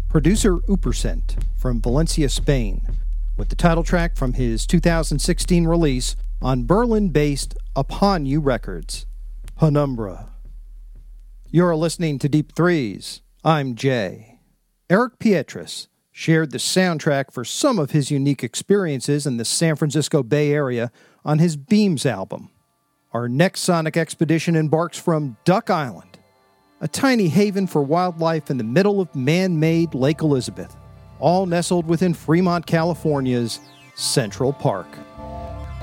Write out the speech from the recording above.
producer Upercent from Valencia, Spain, with the title track from his 2016 release on Berlin-based Upon You Records, Penumbra. You're listening to Deep Threes. I'm Jay. Eric Pietras shared the soundtrack for some of his unique experiences in the San Francisco Bay Area on his Beams album. Our next sonic expedition embarks from Duck Island, a tiny haven for wildlife in the middle of man-made Lake Elizabeth, all nestled within Fremont, California's Central Park.